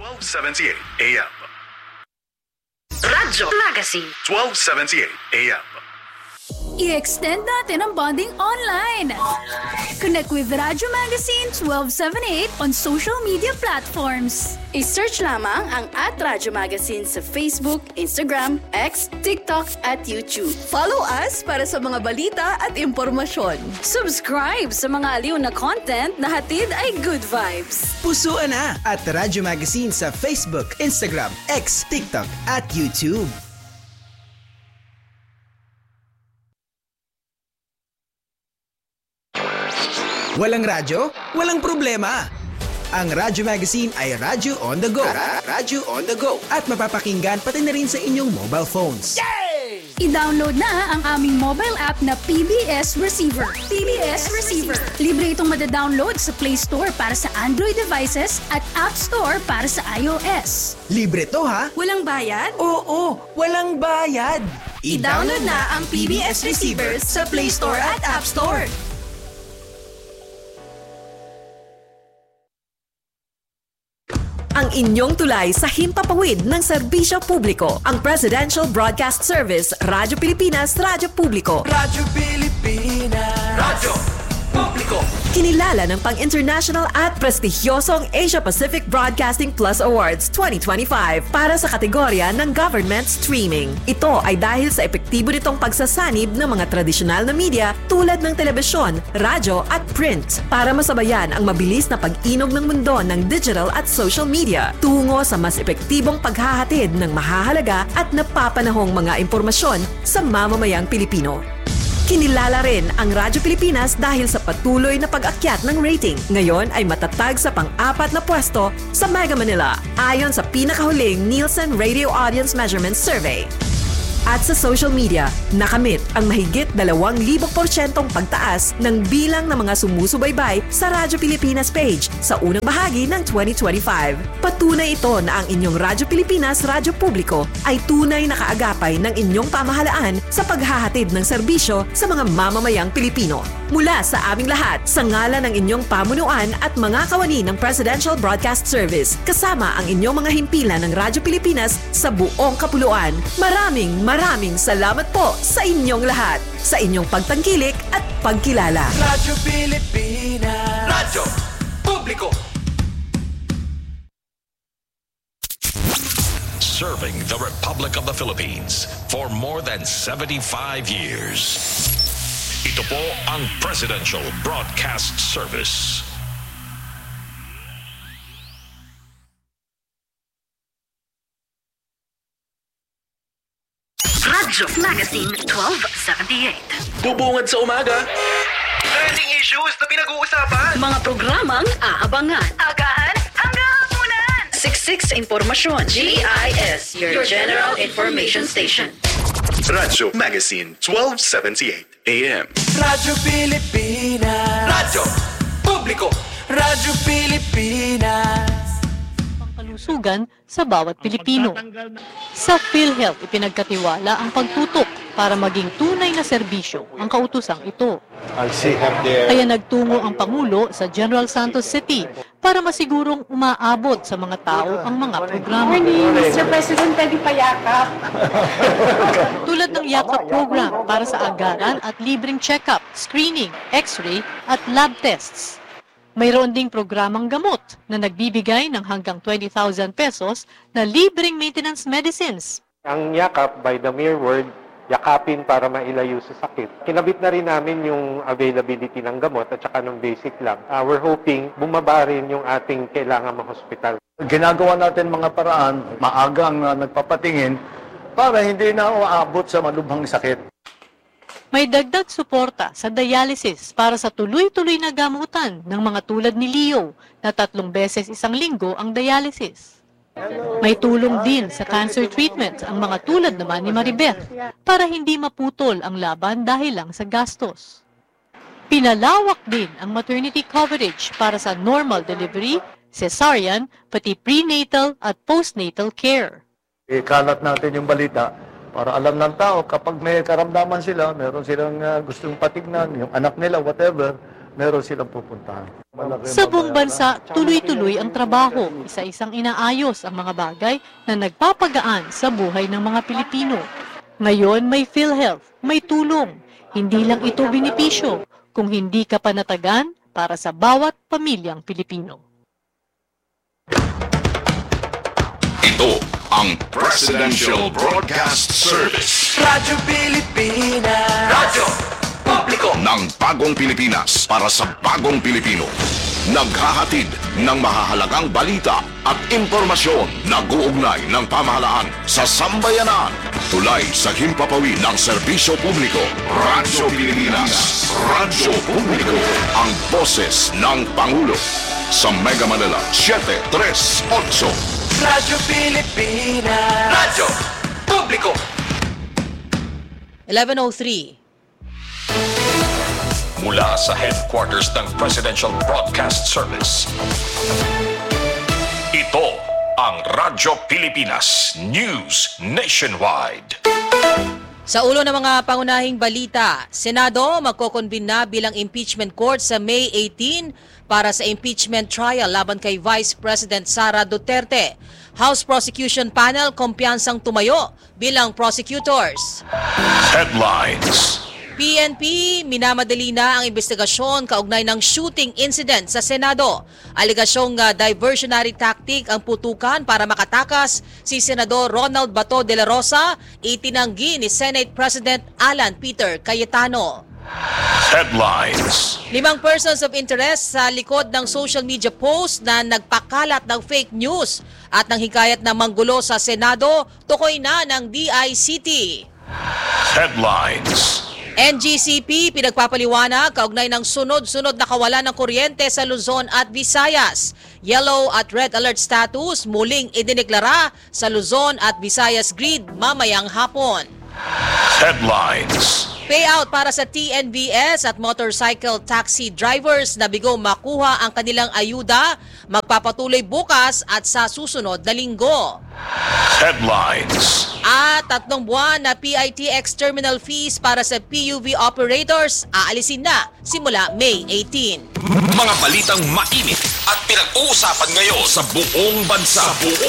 1278 AM. Radyo Magazine. 1278 AM. I-extend natin ang bonding online. Connect with Radyo Magazine 1278 on social media platforms. I-search lamang ang @Radyo Magazine sa Facebook, Instagram, X, TikTok at YouTube. Follow us para sa mga balita at impormasyon. Subscribe sa mga aliw na content na hatid ay good vibes. Pusuan na at Radyo Magazine sa Facebook, Instagram, X, TikTok at YouTube. Walang radyo? Walang problema! Ang Radyo Magazine ay Radyo on the go. Radyo on the go. At mapapakinggan pati na rin sa inyong mobile phones. Yay! I-download na ang aming mobile app na PBS Receiver. PBS Receiver. Libre itong madadownload sa Play Store para sa Android devices at App Store para sa iOS. Libre to ha? Walang bayad? Oo, walang bayad. I-download na ang PBS Receiver sa Play Store at App Store. Ang inyong tulay sa himpapawid ng serbisyo publiko. Ang Presidential Broadcast Service, Radyo Pilipinas, Radyo Publiko. Radyo Pilipinas. Radyo Publiko. Kinilala ng pang-international at prestigyosong Asia-Pacific Broadcasting Plus Awards 2025 para sa kategorya ng Government Streaming. Ito ay dahil sa epektibo nitong pagsasanib ng mga tradisyonal na media tulad ng telebisyon, radyo at print para masabayan ang mabilis na pag-inog ng mundo ng digital at social media tungo sa mas epektibong paghahatid ng mahahalaga at napapanahong mga impormasyon sa mamamayang Pilipino. Kinilala rin ang Radyo Pilipinas dahil sa patuloy na pag-akyat ng rating. Ngayon ay matatag sa pang-4 na pwesto sa Mega Manila ayon sa pinakahuling Nielsen Radio Audience Measurement Survey. At sa social media, nakamit ang mahigit 2,000% pagtaas ng bilang ng mga sumusubaybay sa Radyo Pilipinas page sa unang bahagi ng 2025. Patunay ito na ang inyong Radyo Pilipinas Radyo Publiko ay tunay na kaagapay ng inyong pamahalaan sa paghahatid ng serbisyo sa mga mamamayang Pilipino. Mula sa aming lahat, sa ngalan ng inyong pamunuan at mga kawani ng Presidential Broadcast Service, kasama ang inyong mga himpilan ng Radyo Pilipinas sa buong kapuluan. Maraming salamat po sa inyong lahat, sa inyong pagtangkilik at pagkilala. Radyo Pilipinas. Radyo Publiko. Serving the Republic of the Philippines for more than 75 years. Ito po ang Presidential Broadcast Service. Radyo Magazine 1278. Bubungad sa umaga. Trending issues na pinag-uusapan. Mga programang aabangan. Agahan hanggang hapunan. Siksik sa impormasyon. GIS, your General Information Station. Radyo Magazine 1278 AM. Radyo Pilipinas. Radyo Publiko. Radyo Pilipinas. Pangkalusugan sa bawat Pilipino. Sa PhilHealth, ipinagkatiwala ang pagtutok para maging tunay na serbisyo ang kautusang ito. Kaya nagtungo ang Pangulo sa General Santos City para masigurong umaabot sa mga tao ang mga programa. Mr. President, pwede payakap. Tulad ng Yakap program para sa agaran at libreng check-up, screening, x-ray at lab tests. Mayroon ding programang gamot na nagbibigay ng hanggang 20,000 pesos na libreng maintenance medicines. Ang yakap, by the mere word, yakapin para mailayo sa sakit. Kinabit na rin namin yung availability ng gamot at saka ng basic lang. We're hoping bumaba rin yung ating kailangan ma-hospital. Ginagawa natin mga paraan, maagang nagpapatingin para hindi na uabot sa malubhang sakit. May dagdag suporta sa dialysis para sa tuloy-tuloy na gamutan ng mga tulad ni Leo na 3 beses isang linggo ang dialysis. May tulong din sa cancer treatment ang mga tulad naman ni Maribeth para hindi maputol ang laban dahil lang sa gastos. Pinalawak din ang maternity coverage para sa normal delivery, cesarean, pati prenatal at postnatal care. Ikalat natin yung balita para alam ng tao kapag may karamdaman sila, meron silang gustong patignan, yung anak nila, whatever, meron silang pupuntahan. Sa buong bansa, tuloy-tuloy ang trabaho. Isa-isang inaayos ang mga bagay na nagpapagaan sa buhay ng mga Pilipino. Ngayon may PhilHealth, may tulong. Hindi lang ito benepisyo, kung hindi ka panatagan para sa bawat pamilyang Pilipino. Ito ang Presidential Broadcast Service. Radyo Pilipinas. Radyo Publiko ng bagong Pilipinas para sa bagong Pilipino. Naghahatid ng mahahalagang balita at impormasyon na guugnay ng pamahalaan sa sambayanan. Tulay sa himpapawid ng serbisyo publiko. Radyo Pilipinas. Radyo Publiko. Ang boses ng Pangulo. Sa Mega Manila, 738. Radyo Pilipinas. Radyo Publiko. 11:03. Mula sa headquarters ng Presidential Broadcast Service. Ito ang Radyo Pilipinas News Nationwide. Sa ulo ng mga pangunahing balita, Senado magkoconvene na bilang impeachment court sa May 18 para sa impeachment trial laban kay Vice President Sara Duterte. House Prosecution Panel kumpiyansang tumayo bilang prosecutors. Headlines. PNP, minamadali na ang investigasyon kaugnay ng shooting incident sa Senado. Alegasyong diversionary tactic ang putukan para makatakas si Senador Ronald Bato de la Rosa, itinanggi ni Senate President Alan Peter Cayetano. Headlines. 5 persons of interest sa likod ng social media post na nagpakalat ng fake news at ng hikayat na manggulo sa Senado, tukoy na ng DICT. Headlines. NGCP pinagpapaliwanag kaugnay ng sunod-sunod na kawalan ng kuryente sa Luzon at Visayas. Yellow at red alert status muling idineklara sa Luzon at Visayas grid mamayang hapon. Headlines. Payout para sa TNVS at motorcycle taxi drivers na bigo makuha ang kanilang ayuda magpapatuloy bukas at sa susunod na linggo. Headlines. At 3 buwan na PITX terminal fees para sa PUV operators aalisin na simula May 18. Mga balitang mainit at pinag-uusapan ngayon sa buong bansa.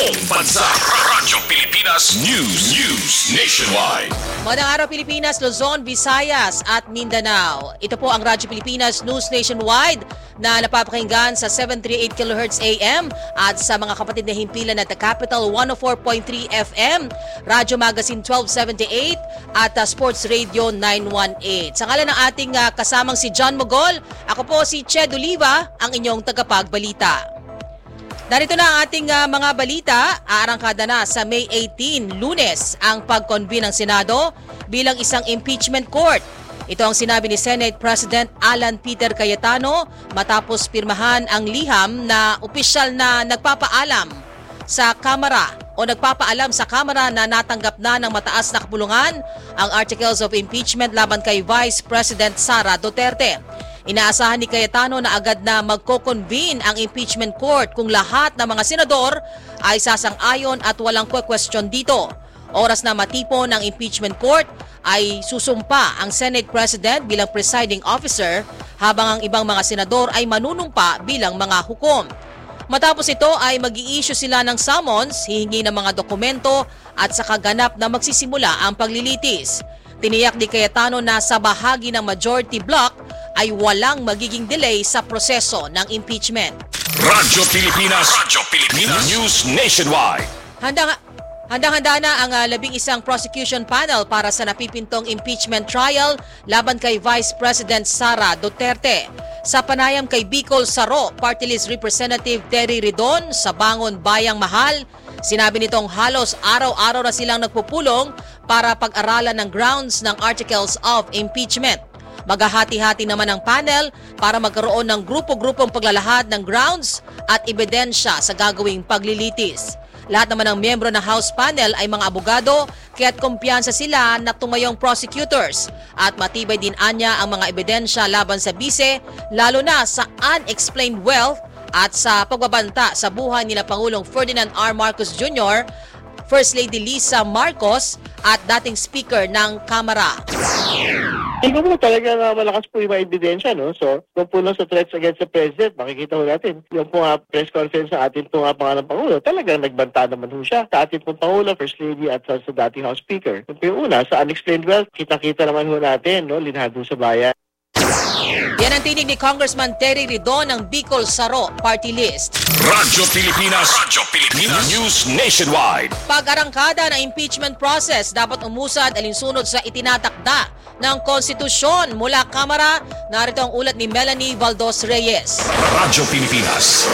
Radyo Pilipinas News Nationwide. Magandang araw Pilipinas, Luzon, Visayas at Mindanao. Ito po ang Radyo Pilipinas News Nationwide na napapakinggan sa 738 kHz AM at sa mga kapatid na himpilan at The Capital 104.3 FM, Radyo Magazine 1278 at Sports Radio 918. Sa ngalan ng ating kasamang si John Mogol, ako po si Ched Oliva, ang inyong tagapagbalita. Narito na ang ating mga balita. Aarangkada na sa May 18, Lunes, ang pag-convene ng Senado bilang isang impeachment court. Ito ang sinabi ni Senate President Alan Peter Cayetano matapos pirmahan ang liham na opisyal na nagpapaalam sa Kamara na natanggap na ng mataas na kapulungan ang Articles of Impeachment laban kay Vice President Sara Duterte. Inaasahan ni Cayetano na agad na magko-convene ang impeachment court kung lahat ng mga senador ay sasang-ayon at walang question dito. Oras na matipon ng impeachment court ay susumpa ang Senate President bilang presiding officer habang ang ibang mga senador ay manunumpa bilang mga hukom. Matapos ito ay mag-i-issue sila ng summons, hihingi ng mga dokumento at saka ganap na magsisimula ang paglilitis. Tiniyak ni Cayetano na sa bahagi ng majority block ay walang magiging delay sa proseso ng impeachment. Radyo Pilipinas News Nationwide. Handang-handa na ang 11 prosecution panel para sa napipintong impeachment trial laban kay Vice President Sara Duterte. Sa panayam kay Bicol Saro, Party List Representative Terry Ridon sa Bangon Bayang Mahal, sinabi nitong halos araw-araw na silang nagpupulong para pag-aralan ng grounds ng Articles of Impeachment. Maghahati-hati naman ang panel para magkaroon ng grupo-grupong paglalahad ng grounds at ebidensya sa gagawing paglilitis. Lahat naman ng miyembro ng House panel ay mga abogado kaya't kumpiyansa sila na tumayong prosecutors at matibay din anya ang mga ebidensya laban sa bise lalo na sa unexplained wealth at sa pagbabanta sa buhay nila Pangulong Ferdinand R. Marcos Jr., First Lady Lisa Marcos at dating Speaker ng Kamara. Tingnan mo talaga na malakas po yung mga ebidensya, no? So, kung po lang sa threats against the President, makikita ho natin, yung po nga press conference sa atin po nga pangalang Pangulo, talagang nagbanta naman ho siya sa atin po Pangulo, First Lady at sa dating House Speaker. Yung po yung una, sa unexplained wealth, kita-kita naman ho natin, no? Linhado sa bayan. Yan ang tinig ni Congressman Terry Ridon ng Bicol Saro Party List. Radyo Pilipinas News Nationwide. Pag-arangkada ng impeachment process, dapat umusad alinsunod sa itinatakda ng konstitusyon. Mula Kamara, narito ang ulat ni Melanie Valdos Reyes. Radyo Pilipinas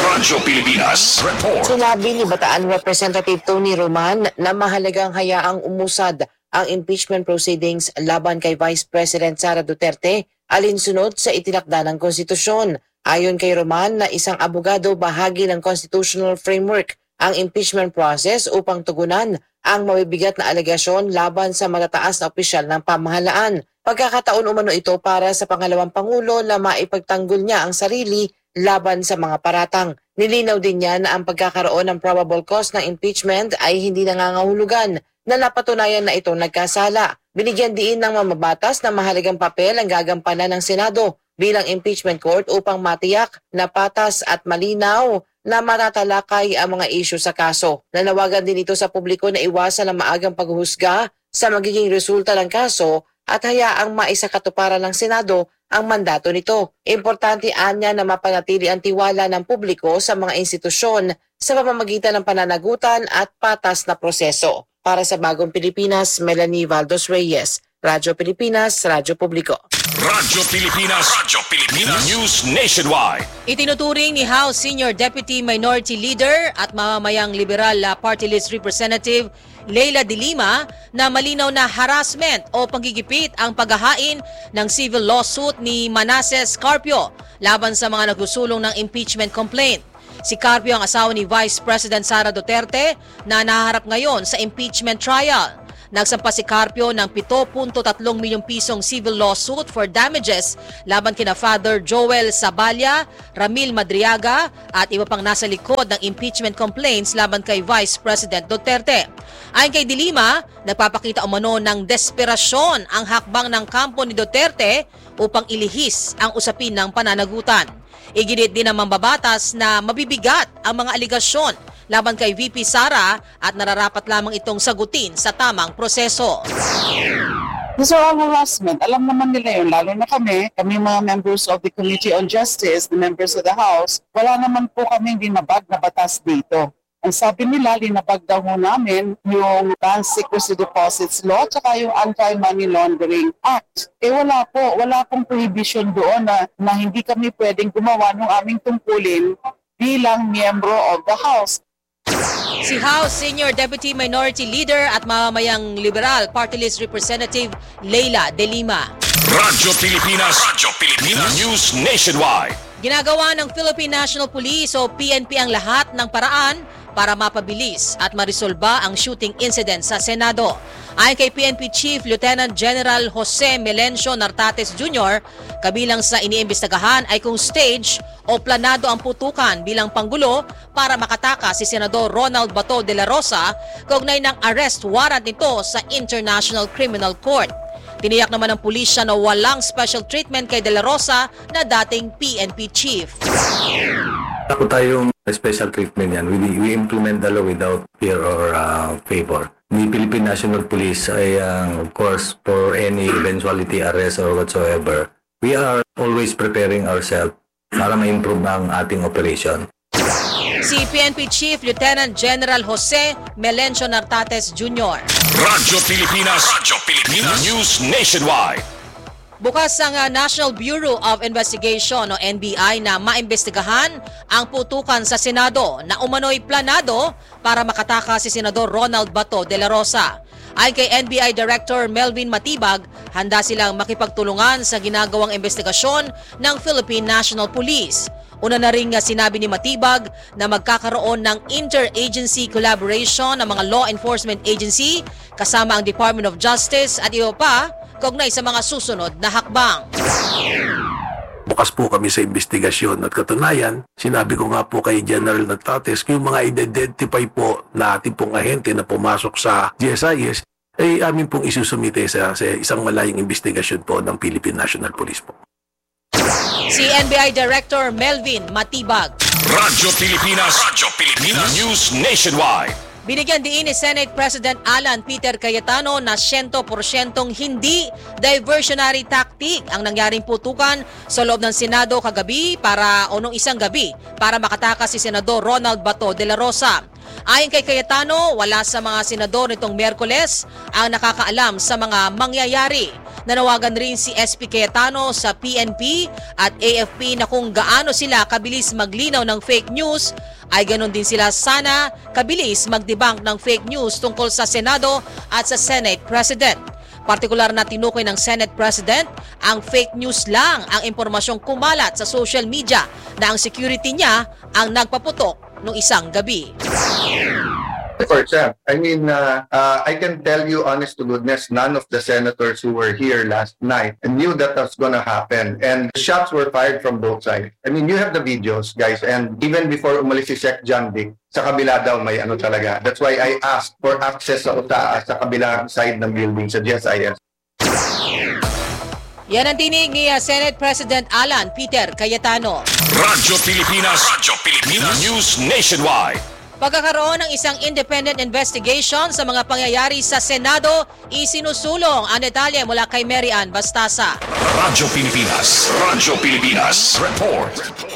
Report. Sinabi ni Bataan Representative Tony Roman na mahalagang hayaang umusad ang impeachment proceedings laban kay Vice President Sara Duterte alinsunod sa itinakda ng konstitusyon. Ayon kay Roman na isang abogado, bahagi ng constitutional framework ang impeachment process upang tugunan ang mabibigat na alegasyon laban sa matataas na opisyal ng pamahalaan. Pagkakataon umano ito para sa pangalawang Pangulo na maipagtanggol niya ang sarili laban sa mga paratang. Nilinaw din niya na ang pagkakaroon ng probable cause ng impeachment ay hindi nangangahulugan na napatunayan na itong nagkasala. Binigyan diin ng mamabatas na mahalagang papel ang gagampanan ng Senado bilang impeachment court upang matiyak na patas at malinaw na matatalakay ang mga isyu sa kaso. Nanawagan din ito sa publiko na iwasan ang maagang paghuhusga sa magiging resulta ng kaso at hayaang maisakatuparan ng Senado ang mandato nito. Importante anya na mapanatili ang tiwala ng publiko sa mga institusyon sa pamamagitan ng pananagutan at patas na proseso. Para sa Bagong Pilipinas, Melanie Valdos Reyes, Radyo Pilipinas, Radyo Publiko. Radyo Pilipinas News Nationwide. Itinuturing ni House Senior Deputy Minority Leader at mamamayang Liberal Party List Representative Leila de Lima na malinaw na harassment o panggigipit ang paghahain ng civil lawsuit ni Manasseh Carpio laban sa mga nagsusulong ng impeachment complaint. Si Carpio ang asawa ni Vice President Sara Duterte na naharap ngayon sa impeachment trial. Nagsampa si Carpio ng 7.3 milyong pisong civil lawsuit for damages laban kina Father Joel Sabalya, Ramil Madriaga at iba pang nasa likod ng impeachment complaints laban kay Vice President Duterte. Ayon kay De Lima, nagpapakita umano ng desperasyon ang hakbang ng kampo ni Duterte upang ilihis ang usapin ng pananagutan. Iginit din ng mambabatas na mabibigat ang mga aligasyon laban kay VP Sara at nararapat lamang itong sagutin sa tamang proseso. So ang harassment, alam naman nila yun, lalo na kami mga members of the Committee on Justice, the members of the House, wala naman po kaming dinabag na batas dito. Ang sabi nila, linabag daw ho namin yung Bank Secrecy Deposits Law at yung Anti-Money Laundering Act. Wala pong prohibition doon na hindi kami pwedeng gumawa ng aming tungkulin bilang miyembro of the House. Si House Senior Deputy Minority Leader at mamamayang Liberal Party List Representative Leila de Lima. Radyo Pilipinas News Nationwide. Ginagawa ng Philippine National Police o PNP ang lahat ng paraan para mapabilis at marisolba ang shooting incident sa Senado. Ayon kay PNP Chief Lieutenant General Jose Melencio Nartates Jr., kabilang sa iniimbestagahan ay kung stage o planado ang putukan bilang panggulo para makatakas si Senador Ronald Bato de la Rosa kaugnay ng arrest warrant nito sa International Criminal Court. Tiniyak naman ng pulisya na walang special treatment kay De La Rosa na dating PNP chief. Ako tayong special treatment yan. We implement the law without fear or favor. The Philippine National Police ay, of course, for any eventuality, arrest or whatsoever, we are always preparing ourselves para ma-improve ang ating operation. Si PNP Chief Lieutenant General Jose Melencio Nartates Jr. Radyo Pilipinas News Nationwide. Bukas ang National Bureau of Investigation o NBI na maimbestigahan ang putukan sa Senado na umano'y planado para makatakas si Senador Ronald Bato de la Rosa. Ayon kay NBI Director Melvin Matibag, handa silang makipagtulungan sa ginagawang investigasyon ng Philippine National Police. Una na rin sinabi ni Matibag na magkakaroon ng interagency collaboration ng mga law enforcement agency kasama ang Department of Justice at iba pa kaugnay sa mga susunod na hakbang. Bukas po kami sa investigasyon at katunayan, sinabi ko nga po kay General Nartates, yung mga identify po na ating pong ahente na pumasok sa GSIS, ay amin pong isusumite sa isang malayang investigasyon po ng Philippine National Police po. Si NBI Director Melvin Matibag. Radyo Pilipinas. News Nationwide. Binigyan diin ni Senate President Alan Peter Cayetano na 100% hindi diversionary tactic ang nangyaring putukan sa loob ng Senado kagabi nung isang gabi para makatakas si Senador Ronald Bato de la Rosa. Ayon kay Cayetano, wala sa mga senador nitong Miyerkules ang nakakaalam sa mga mangyayari. Nanawagan rin si SP Cayetano sa PNP at AFP na kung gaano sila kabilis maglinaw ng fake news, ay ganon din sila sana kabilis magdebunk ng fake news tungkol sa Senado at sa Senate President. Partikular na tinukoy ng Senate President, ang fake news lang ang impormasyong kumalat sa social media na ang security niya ang nagpaputok nung isang gabi. For example, I can tell you honest to goodness, none of the senators who were here last night knew that was going to happen. And the shots were fired from both sides. You have the videos, guys. And even before umalis si Sec. John Dick, sa kabila daw may talaga. That's why I asked for access sa kabilang side ng building sa GSIS. Yan ang tinig ni Senate President Alan Peter Cayetano. Radyo Pilipinas. News Nationwide. Pagkakaroon ng isang independent investigation sa mga pangyayari sa Senado, isinusulong ang detalye mula kay Mary Ann Bastasa. Radyo Pilipinas. Report.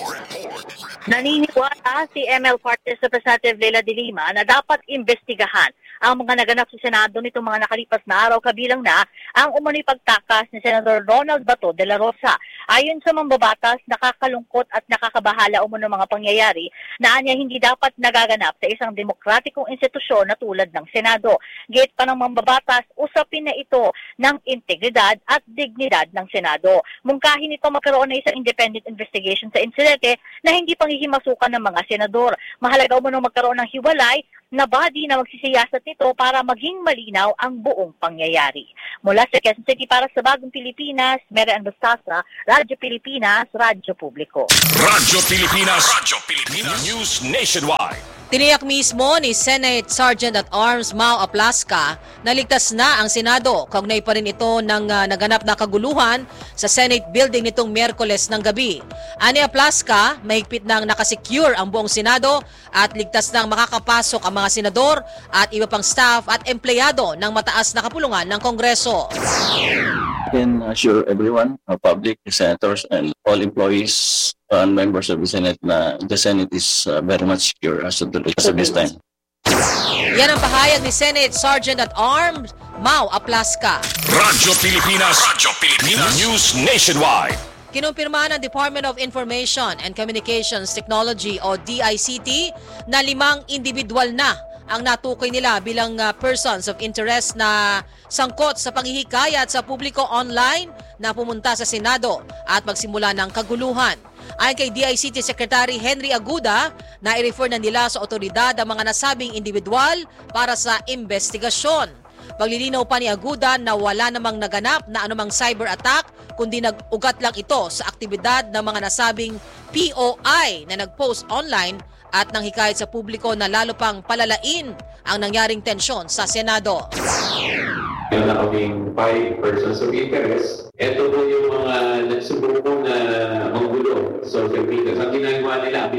Naniniwala si ML Party Representative Leila de Lima na dapat imbestigahan ang mga naganap sa Senado nitong mga nakalipas na araw, kabilang na ang umano'y pagtakas ni Senador Ronald Bato de la Rosa. Ayon sa mambabatas, nakakalungkot at nakakabahala umano mga pangyayari na anya hindi dapat nagaganap sa isang demokratikong institusyon na tulad ng Senado. Gate pa ng mambabatas, usapin na ito ng integridad at dignidad ng Senado. Mungkahin ito magkaroon ng isang independent investigation sa insidente na hindi panghihimasukan ng mga senador. Mahalaga umano magkaroon ng hiwalay na body na magsisiyasat nito para maging malinaw ang buong pangyayari. Mula sa Quezon City para sa Bagong Pilipinas, Mary Ann Bastasa, Radyo Pilipinas, Radyo Publiko. Radyo Pilipinas. News Nationwide. Tiniyak mismo ni Senate Sergeant at Arms Mau Aplaska na ligtas na ang Senado. Kaugnay pa rin ito ng naganap na kaguluhan sa Senate building nitong Miyerkules ng gabi. Ani Aplaska, mahigpit nang nakasecure ang buong Senado at ligtas nang makakapasok ang mga senador at iba pang staff at empleyado ng mataas na kapulungan ng Kongreso. I can assure everyone, public, senators, and all employees and members of the Senate na the Senate is very much secure as of this time. Yan ang pahayag ni Senate Sergeant at Arms Mau Aplaska. Radyo Pilipinas. News Nationwide. Kinumpirma ng Department of Information and Communications Technology o DICT na 5 individual na ang natukoy nila bilang persons of interest na sangkot sa panghihikayat sa publiko online na pumunta sa Senado at magsimula ng kaguluhan. Ayon kay DICT Secretary Henry Aguda, na-refer na nila sa otoridad ang mga nasabing individual para sa investigasyon. Paglilinaw pa ni Aguda na wala namang naganap na anumang cyber attack kundi nag-ugat lang ito sa aktibidad ng mga nasabing POI na nag-post online at nanghikayat sa publiko na lalo pang palalain ang nangyaring tensyon sa Senado. Meron na kaming 5 persons of interest. Ito po yung mga nagsubok na manggulo sa social media. Ang ginagawa nila,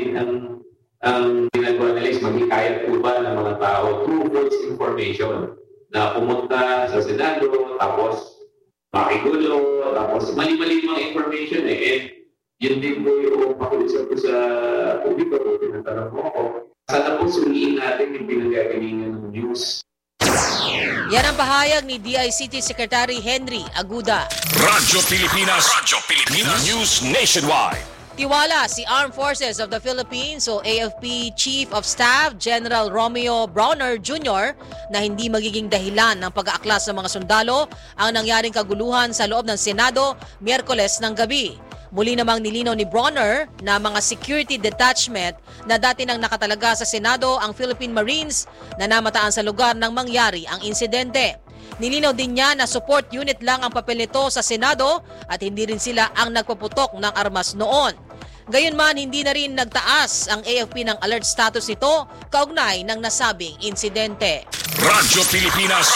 ang ginagawa nila is maghikayat po ba ng mga tao through false information na pumunta sa Senado, tapos makigulo, tapos mali-mali mga information And yun din po yung pakulisap ko sa publiko. Tinatanong mo ako, sana po suliin natin yung pinagagalingan ng news. Yan ang pahayag ni DICT Secretary Henry Aguda. Radyo Pilipinas. News Nationwide. Tiwala si Armed Forces of the Philippines o AFP Chief of Staff General Romeo Browner Jr. na hindi magiging dahilan ng pag-aaklas ng mga sundalo ang nangyaring kaguluhan sa loob ng Senado Miyerkules ng gabi. Muli namang nilinaw ni Browner na mga security detachment na dati nang nakatalaga sa Senado ang Philippine Marines na namataan sa lugar nang mangyari ang insidente. Nilinaw din niya na support unit lang ang papel nito sa Senado at hindi rin sila ang nagpaputok ng armas noon. Gayunman, hindi na rin nagtaas ang AFP ng alert status nito kaugnay ng nasabing insidente. Radyo Pilipinas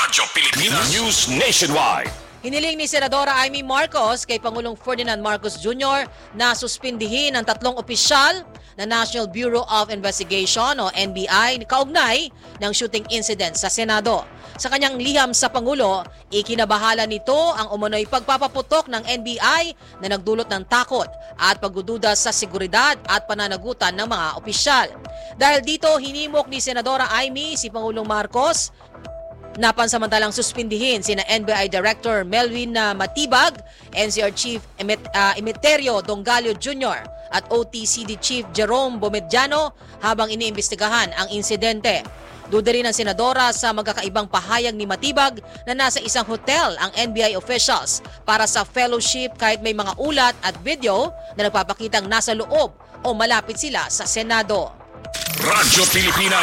News Nationwide. Hiniling ni Senadora Amy Marcos kay Pangulong Ferdinand Marcos Jr. na suspindihin ang 3 opisyal na National Bureau of Investigation o NBI kaugnay ng shooting incident sa Senado. Sa kanyang liham sa Pangulo, ikinabahala nito ang umano'y pagpapaputok ng NBI na nagdulot ng takot at pagdududa sa seguridad at pananagutan ng mga opisyal. Dahil dito, hinimok ni Senadora Amy si Pangulong Marcos na pansamantalang suspindihin sina NBI Director Melvin Matibag, NCR Chief Emeterio Dongalio Jr. at OTCD Chief Jerome Bomediano habang iniimbestigahan ang insidente. Duda rin ang senadora sa magkakaibang pahayag ni Matibag na nasa isang hotel ang NBI officials para sa fellowship kahit may mga ulat at video na nagpapakitang nasa loob o malapit sila sa Senado. Radyo Pilipinas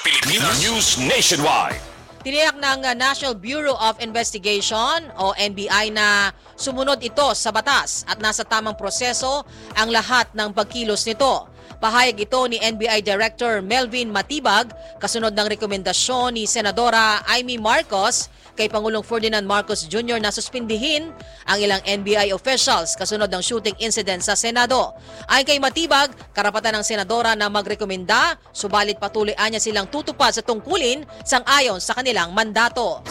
News Nationwide. Tiniyak ng National Bureau of Investigation o NBI na sumunod ito sa batas at nasa tamang proseso ang lahat ng pagkilos nito. Pahayag ito ni NBI Director Melvin Matibag kasunod ng rekomendasyon ni Senadora Amy Marcos kay Pangulong Ferdinand Marcos Jr. na suspindihin ang ilang NBI officials kasunod ng shooting incident sa Senado. Ayon kay Matibag, karapatan ng senadora na magrekomenda, subalit patuloy niya silang tutupad sa tungkulin sang-ayon sa kanilang mandato.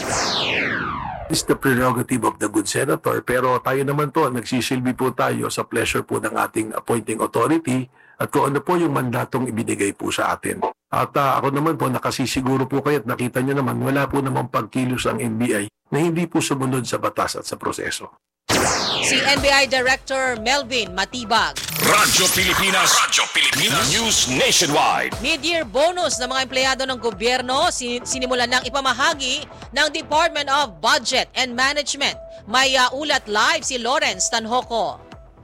It's the prerogative of the good senator, pero tayo naman po, nagsisilbi po tayo sa pleasure po ng ating appointing authority at kung ano po yung mandatong ibinigay po sa atin. At ako naman po, nakasisiguro po kayo at nakita nyo naman, wala po namang pagkilos ang NBI na hindi po sumunod sa batas at sa proseso. Si NBI Director Melvin Matibag. Radyo Pilipinas News Nationwide. Mid-year bonus ng mga empleyado ng gobyerno sinimulan ng ipamahagi ng Department of Budget and Management. May ulat live si Lawrence Tanhoco.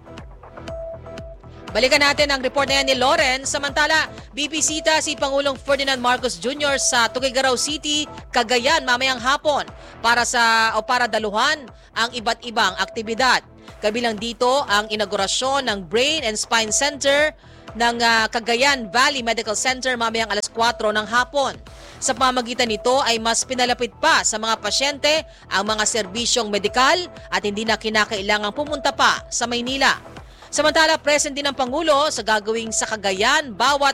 Balikan natin ang report na yan ni Lawrence. Samantala, bibisita si Pangulong Ferdinand Marcos Jr. sa Tuguegarao City, Cagayan mamayang hapon para daluhan ang iba't ibang aktibidad. Kabilang dito ang inaugurasyon ng Brain and Spine Center ng Cagayan Valley Medical Center mamayang alas 4 ng hapon. Sa pamamagitan nito ay mas pinalapit pa sa mga pasyente ang mga serbisyong medikal at hindi na kinakailangang pumunta pa sa Maynila. Samantala, present din ang Pangulo sa gagawing sa Cagayan bawat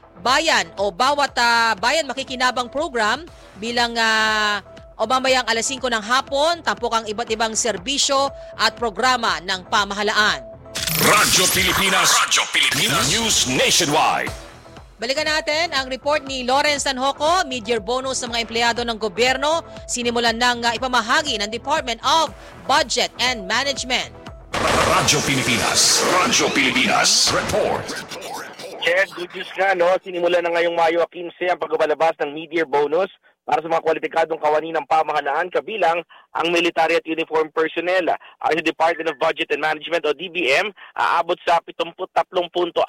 bayan makikinabang program bilang mamayang alas 5 ng hapon, tampok ang iba't ibang serbisyo at programa ng pamahalaan. Radyo Pilipinas News Nationwide. Balikan natin ang report ni Lawrence Tanhoco. Mid-year bonus sa mga empleyado ng gobyerno sinimulan ng ipamahagi ng Department of Budget and Management. Radyo Pilipinas Report. Chair, good news nga, no? Sinimula na ngayong Mayo 15 ang pagbabalabas ng mid-year bonus para sa mga kwalipikadong kawani ng pamahalaan kabilang ang military at uniform personnel. Ang Department of Budget and Management o DBM aabot sa 73.456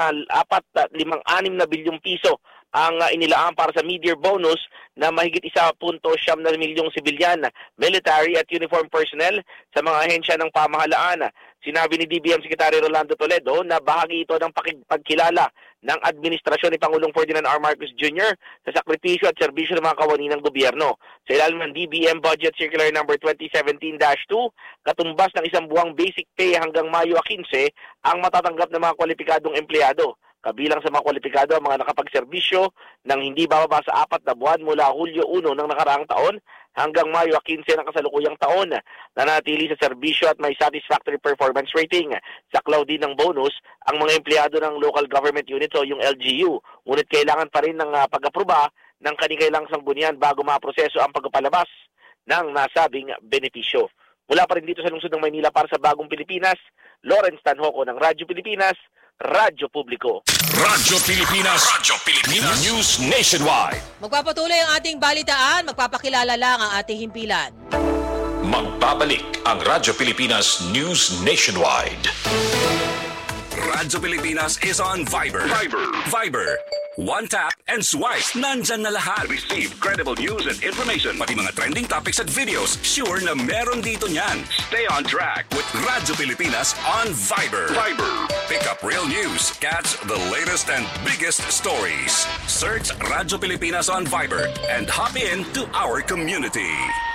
na bilyong piso ang inilaan para sa mid-year bonus na mahigit 1.7 milyong sibilyan, military at uniform personnel sa mga ahensya ng pamahalaan. Sinabi ni DBM Secretary Rolando Toledo na bahagi ito ng pagkilala ng administrasyon ni Pangulong Ferdinand R. Marcos Jr. sa sakripisyo at serbisyo ng mga kawani ng gobyerno. Sa ilalim ng DBM Budget Circular No. 2017-2, katumbas ng isang buwang basic pay hanggang Mayo 15 ang matatanggap ng mga kwalipikadong empleyado. Kabilang sa mga kwalipikado ang mga nakapagserbisyo ng hindi bababa sa 4 na buwan mula Hulyo 1 ng nakaraang taon hanggang Mayo 15 ng kasalukuyang taon na nanatili sa serbisyo at may satisfactory performance rating. Saklaw din ng bonus ang mga empleyado ng local government unit o yung LGU. Ngunit kailangan pa rin ng pag-aproba ng kanikailang sanggunian bago maproseso ang pagpapalabas ng nasabing benepisyo. Mula pa rin dito sa lungsod ng Maynila para sa Bagong Pilipinas, Lawrence Tanhoco ng Radyo Pilipinas, Radyo Publiko. Radyo Pilipinas News Nationwide. Magpapatuloy ang ating balitaan, magpapakilala lang ang ating himpilan. Magbabalik ang Radyo Pilipinas News Nationwide. Radyo Pilipinas is on Viber. One tap and swipe. Nandyan na lahat. Receive credible news and information. Pati mga trending topics at videos. Sure na meron dito niyan. Stay on track with Radyo Pilipinas on Viber. Pick up real news. Catch the latest and biggest stories. Search Radyo Pilipinas on Viber and hop in to our community.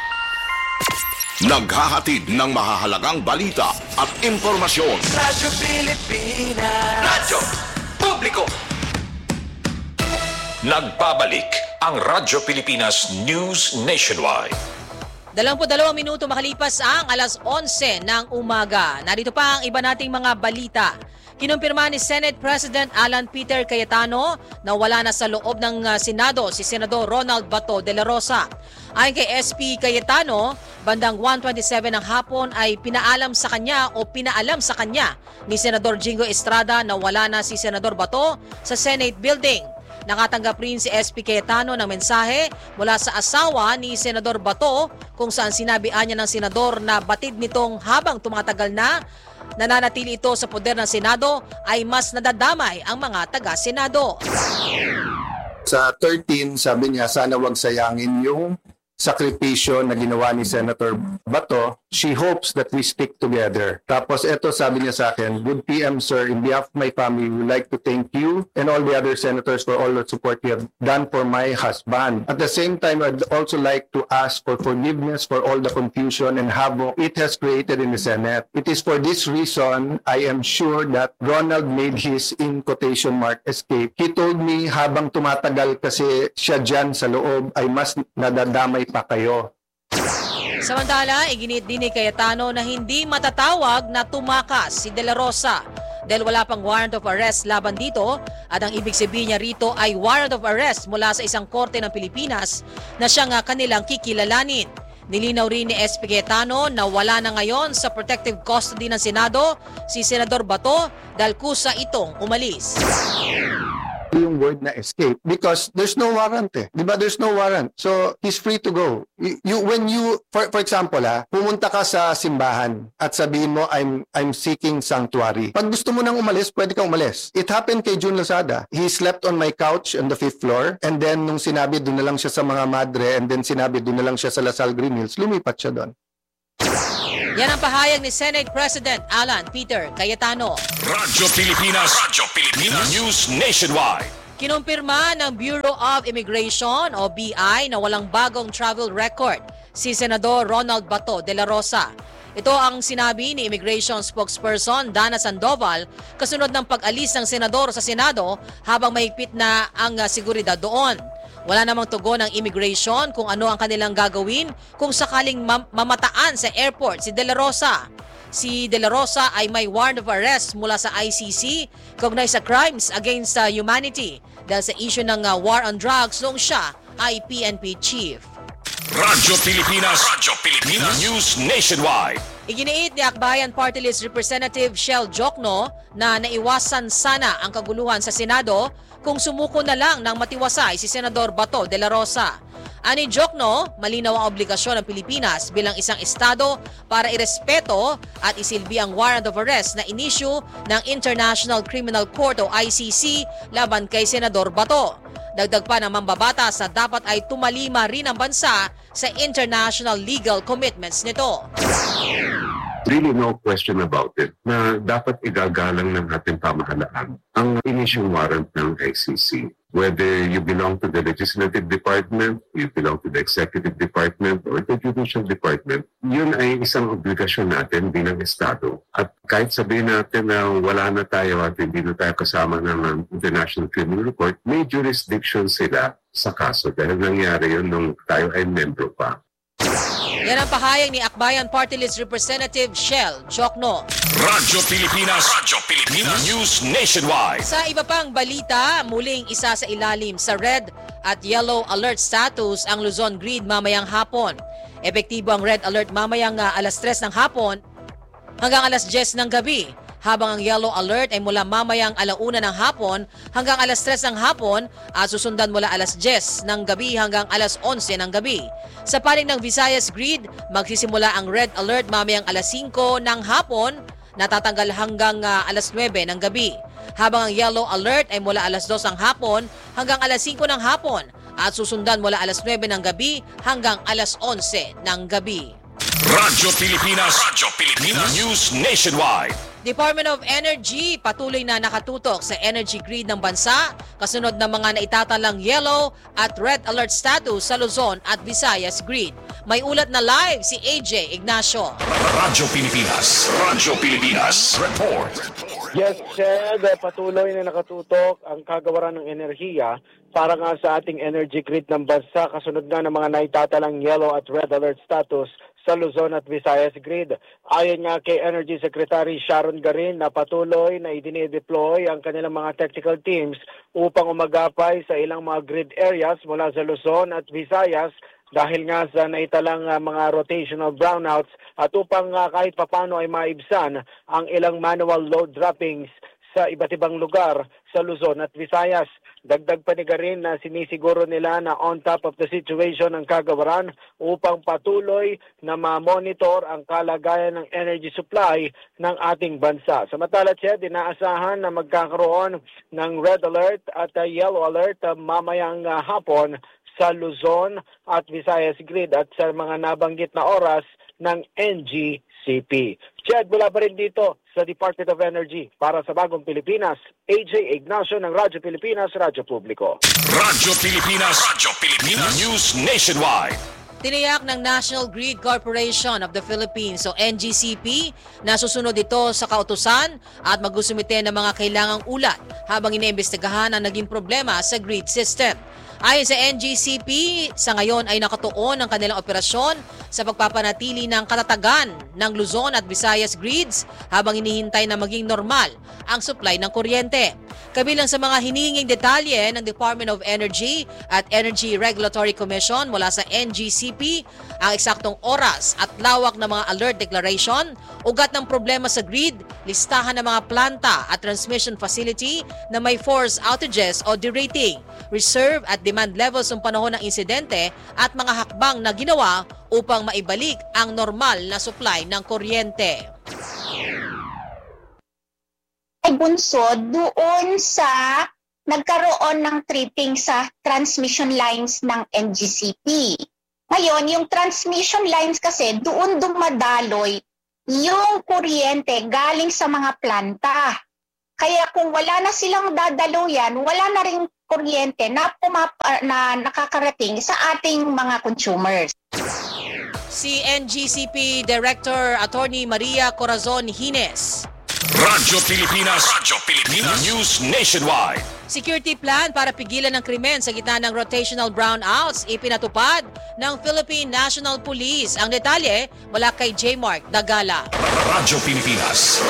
Naghahatid ng mahahalagang balita at impormasyon. Radyo Pilipinas. Radyo Publiko. Nagbabalik ang Radyo Pilipinas News Nationwide. 22 minuto makalipas ang alas 11 ng umaga. Narito pa ang iba nating mga balita. Kinumpirma ni Senate President Alan Peter Cayetano na wala na sa loob ng Senado si Senador Ronald Bato de la Rosa. Ayon kay SP Cayetano, bandang 1:27 ng hapon ay pinaalam sa kanya ni Senador Jingo Estrada na wala na si Senador Bato sa Senate Building. Nakatanggap rin si SP Cayetano ng mensahe mula sa asawa ni Senador Bato kung saan sinabihan niya ng senador na batid nitong habang tumatagal na nananatili ito sa poder ng Senado ay mas nadadamay ang mga taga-Senado. Sa 13, sabi niya sana wag sayangin yung sakripisyo na ginawa ni Senator Bato. She hopes that we stick together. Tapos eto sabi niya sa akin, good PM sir, in behalf of my family, we would like to thank you and all the other senators for all the support you have done for my husband. At the same time, I'd also like to ask for forgiveness for all the confusion and havoc it has created in the Senate. It is for this reason, I am sure that Ronald made his, in quotation mark, escape. He told me habang tumatagal kasi siya dyan sa loob ay mas nadadamay pa kayo. Samantala, iginit din ni Cayetano na hindi matatawag na tumakas si De La Rosa dahil wala pang warrant of arrest laban dito at ang ibig sabihin niya rito ay warrant of arrest mula sa isang korte ng Pilipinas na siyang kanilang kikilalanin. Nilinaw rin ni SP Cayetano na wala na ngayon sa protective custody ng Senado si Senador Bato dahil kusa itong umalis. Yung word na escape because there's no warrant eh. Di ba? There's no warrant. So, he's free to go. When you for example pumunta ka sa simbahan at sabihin mo, I'm seeking sanctuary. Pag gusto mo nang umalis, pwede kang umalis. It happened kay June Lozada. He slept on my couch on the 5th floor and then nung sinabi doon na lang siya sa mga madre and then sinabi doon na lang siya sa Lasal Green Hills, lumipat siya doon. Yan ang pahayag ni Senate President Alan Peter Cayetano. Radyo Pilipinas News Nationwide. Kinumpirma ng Bureau of Immigration o BI na walang bagong travel record si Senador Ronald Bato de la Rosa. Ito ang sinabi ni Immigration Spokesperson Dana Sandoval kasunod ng pag-alis ng senador sa Senado habang mahigpit na ang seguridad doon. Wala namang tugon ng immigration kung ano ang kanilang gagawin kung sakaling mamataan sa airport si De La Rosa. Si De La Rosa ay may warrant of arrest mula sa ICC kaugnay sa crimes against humanity dahil sa issue ng war on drugs noong siya ay PNP chief. Radyo Pilipinas News Nationwide. Iginiit ni Akbayan Party List Representative Shell Jokno na naiwasan sana ang kaguluhan sa Senado kung sumuko na lang ng matiwasay si Senador Bato de la Rosa. Ani Jokno, malinaw ang obligasyon ng Pilipinas bilang isang estado para irespeto at isilbi ang warrant of arrest na inisyu ng International Criminal Court o ICC laban kay Senador Bato. Dagdag pa ng mambabatas na dapat ay tumalima rin ang bansa sa international legal commitments nito. Really no question about it na dapat igagalang ng ating pamahalaan ang initial warrant ng ICC. Whether you belong to the Legislative Department, you belong to the Executive Department, or the Judicial Department, yun ay isang obligasyon natin bilang Estado. At kahit sabihin natin na wala na tayo at hindi na tayo kasama ng International Criminal Court, may jurisdiction sila sa kaso dahil nangyari yun nung tayo ay membro pa. Yan ang pahayag ni Akbayan Party List Representative Shell Jokno. Radyo Pilipinas News Nationwide. Sa iba pang balita, muling isa sa ilalim sa red at yellow alert status ang Luzon Grid mamayang hapon. Epektibo ang red alert mamayang alas 3 ng hapon hanggang alas 10 ng gabi. Habang ang yellow alert ay mula mamayang 1:00 ng hapon hanggang alas 3 ng hapon at susundan mula alas 10 ng gabi hanggang alas 11 ng gabi. Sa panig ng Visayas Grid, magsisimula ang red alert mamayang alas 5 ng hapon, natatanggal hanggang alas 9 ng gabi. habang ang yellow alert ay mula alas 2 ng hapon hanggang alas 5 ng hapon at susundan mula alas 9 ng gabi hanggang alas 11 ng gabi. Radyo Pilipinas News Nationwide. Department of Energy patuloy na nakatutok sa energy grid ng bansa kasunod ng mga naitatalang yellow at red alert status sa Luzon at Visayas grid. May ulat na live si AJ Ignacio. Radyo Pilipinas report. Yes, Chad, patuloy na nakatutok ang kagawaran ng enerhiya para nga sa ating energy grid ng bansa kasunod nga ng mga naitatalang yellow at red alert status sa Luzon at Visayas grid. Ayon nga kay Energy Secretary Sharon Garin na patuloy na idinideploy ang kanilang mga technical teams upang umagapay sa ilang mga grid areas mula sa Luzon at Visayas dahil nga sa naitalang mga rotational brownouts at upang kahit papano ay maibsan ang ilang manual load droppings sa iba't ibang lugar sa Luzon at Visayas. Dagdag pa ni Garin na sinisiguro nila na on top of the situation ang kagawaran upang patuloy na ma-monitor ang kalagayan ng energy supply ng ating bansa. Samantala, Chad, inaasahan na magkakaroon ng red alert at yellow alert mamayang hapon sa Luzon at Visayas grid at sa mga nabanggit na oras ng NGCP. Chad, mula pa rin dito sa Department of Energy para sa Bagong Pilipinas, AJ Ignacio ng Radyo Pilipinas, Radyo Publiko. Radyo Pilipinas News Nationwide. Tiniyak ng National Grid Corporation of the Philippines o NGCP na susunod ito sa kautusan at magsusumite ng mga kailangang ulat habang iniimbestigahan ang naging problema sa grid system. Ayon sa NGCP, sa ngayon ay nakatuon ang kanilang operasyon sa pagpapanatili ng katatagan ng Luzon at Visayas grids habang hinihintay na maging normal ang supply ng kuryente. Kabilang sa mga hinihinging detalye ng Department of Energy at Energy Regulatory Commission mula sa NGCP, ang eksaktong oras at lawak ng mga alert declaration, ugat ng problema sa grid, listahan ng mga planta at transmission facility na may force outages o derating, reserve at demand levels ng panahon ng insidente at mga hakbang na ginawa upang maibalik ang normal na supply ng kuryente. Ay bunsod doon sa nagkaroon ng tripping sa transmission lines ng NGCP. Ngayon, yung transmission lines kasi doon dumadaloy yung kuryente galing sa mga planta. Kaya kung wala na silang dadaluyan, wala na ring kuryente na nakakarating sa ating mga consumers. Si NGCP Director Attorney Maria Corazon Hines. Radyo Pilipinas News Nationwide. Security plan para pigilan ng krimen sa gitna ng rotational brownouts ipinatupad ng Philippine National Police. Ang detalye mula kay J. Mark Dagala. Radyo Pilipinas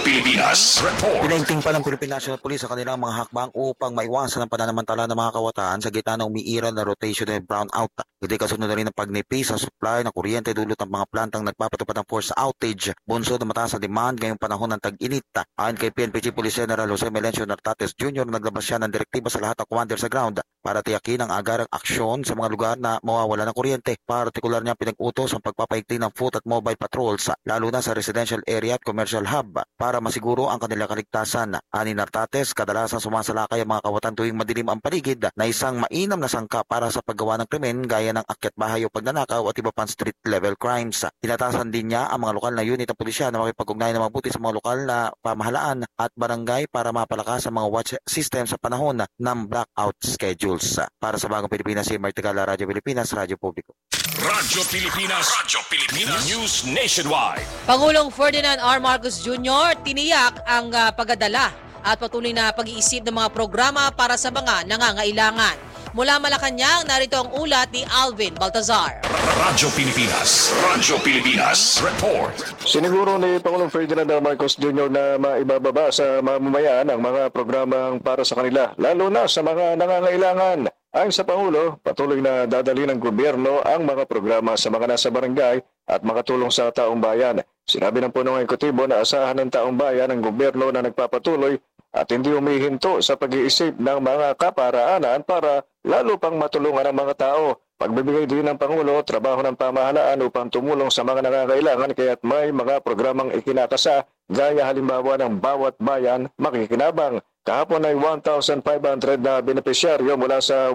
report. Pinainting pa ng Philippine National Police sa kanilang mga hakbang upang maiwasan ang pananamantala ng mga kawatan sa gitna ng umiiral na rotational brownout. Hindi kasunod na rin ang pagnipis sa supply ng kuryente dulot ng mga plantang nagpapatupad ng force outage. Bunso na mataas na demand ngayong panahon ng tag-init. Ayon kay PNP Chief Police General Jose Melencio Nartates Jr. naglabas siya ng direktiba sa lahat ng commander sa ground para tiyakin ang agarang aksyon sa mga lugar na mawawala ng kuryente. Partikular niya pinag-utos ang pagpapaigting ng foot at mobile patrols lalo na sa residential area at commercial hub para masiguro ang kanilang kaligtasan. Ani Nartates, kadalasan sumasalakay ang mga kawatan tuwing madilim ang paligid na isang mainam na sangka para sa paggawa ng krimen gaya ng akyat bahay o pagnanakaw at iba pang street level crimes. Tinatasan din niya ang mga lokal na unit ng pulisya na makipag-ugnayan ng mabuti sa mga lokal na pamahalaan at barangay para mapalakas ang mga watch system sa panahon ng blackout schedules. Para sa Bagong Pilipinas, si Martigala, Radyo Pilipinas, Radyo Publiko. Radyo Pilipinas News Nationwide. Pangulong Ferdinand R. Marcos Jr. tiniyak ang pagdadala at patuloy na pag-iisip ng mga programa para sa mga nangangailangan. Mula Malacanang, narito ang ulat ni Alvin Baltazar. Radyo Pilipinas report. Siniguro ni Pangulong Ferdinand R. Marcos Jr. na maibababa sa mamamayan ang mga programang para sa kanila, lalo na sa mga nangangailangan. Ayon sa Pangulo, patuloy na dadali ng gobyerno ang mga programa sa mga nasa barangay at makatulong sa taong bayan. Sinabi ng punong ekutibo na asahan ng taong bayan ang gobyerno na nagpapatuloy at hindi humihinto sa pag-iisip ng mga kaparaanan para lalo pang matulungan ang mga tao. Pagbibigay din ng Pangulo, trabaho ng pamahalaan upang tumulong sa mga nangangailangan kaya't may mga programang ikinakasa gaya halimbawa ng bawat bayan makikinabang. Kahapon ay 1,500 na benepisyaryo mula sa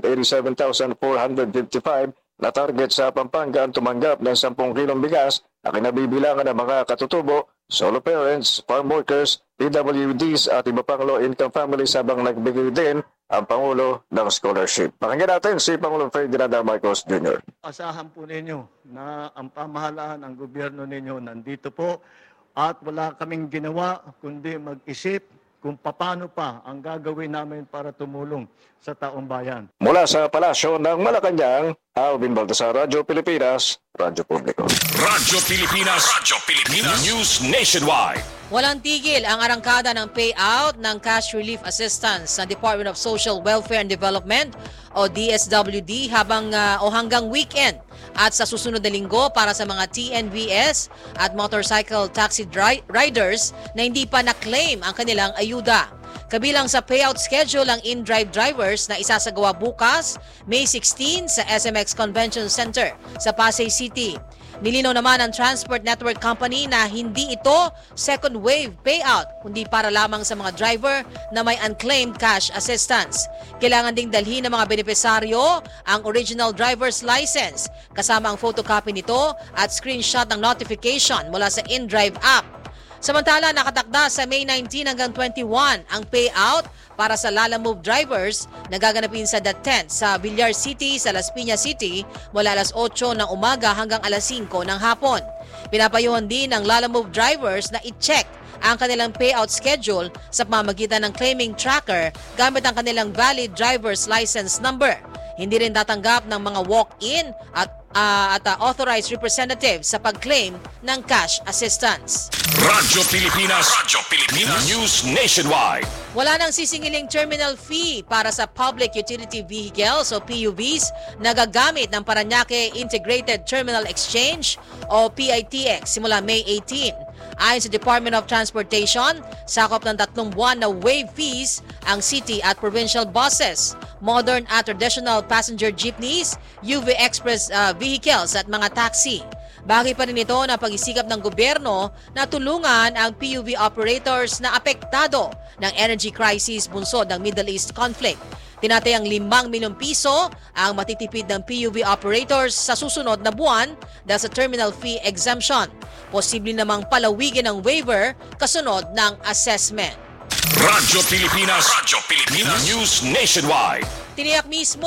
187,455 na target sa Pampanga ang tumanggap ng 10 kilong bigas na kinabibilangan ng mga katutubo, solo parents, farm workers, PWDs at iba pang low-income families habang nagbigay din ang Pangulo ng scholarship. Pakinggan natin si Pangulong Ferdinand R. Marcos Jr. Asahan po ninyo na ang pamahalaan, ang gobyerno ninyo nandito po at wala kaming ginawa kundi mag-isip kung paano pa ang gagawin namin para tumulong sa taong bayan. Mula sa Palasyo ng Malacanang, Alvin Baltasar, Radyo Pilipinas, Radyo Publiko. Radyo Pilipinas, Radyo Pilipinas, News Nationwide. Walang tigil ang arangkada ng payout ng Cash Relief Assistance ng Department of Social Welfare and Development o DSWD hanggang weekend at sa susunod na linggo para sa mga TNVS at motorcycle taxi riders na hindi pa na-claim ang kanilang ayuda. Kabilang sa payout schedule ang in-drive drivers na isasagawa bukas, May 16 sa SMX Convention Center sa Pasay City. Nilinaw naman ang Transport Network Company na hindi ito second wave payout, kundi para lamang sa mga driver na may unclaimed cash assistance. Kailangan ding dalhin ng mga benepisaryo ang original driver's license, kasama ang photocopy nito at screenshot ng notification mula sa InDrive app. Samantala, nakatakda sa May 19 hanggang 21 ang payout para sa Lalamove drivers na gaganapin sa The Tent sa Villar City sa Las Piñas City mula alas 8 ng umaga hanggang alas 5 ng hapon. Pinapayuhan din ng Lalamove drivers na i-check ang kanilang payout schedule sa pamamagitan ng claiming tracker gamit ang kanilang valid driver's license number. Hindi rin tatanggap ng mga walk-in at authorized representatives sa pag-claim ng cash assistance. Radyo Pilipinas, Radyo Pilipinas, News Nationwide. Wala nang sisingiling terminal fee para sa Public Utility Vehicles o PUVs na gagamit ng Parañaque Integrated Terminal Exchange o PITX simula May 18. Ayon sa Department of Transportation, sakop ng 3 buwan na waive fees ang city at provincial buses, modern at traditional passenger jeepneys, UV Express vehicles at mga taxi. Bagay pa rin ito na pag-isikap ng gobyerno na tulungan ang PUV operators na apektado ng energy crisis bunsod ng Middle East conflict. Tinatayang 5 milyong piso ang matitipid ng PUV operators sa susunod na buwan dahil sa terminal fee exemption. Posible namang palawigin ang waiver kasunod ng assessment. Radyo Pilipinas, Radyo Pilipinas, News Nationwide. Tiniyak mismo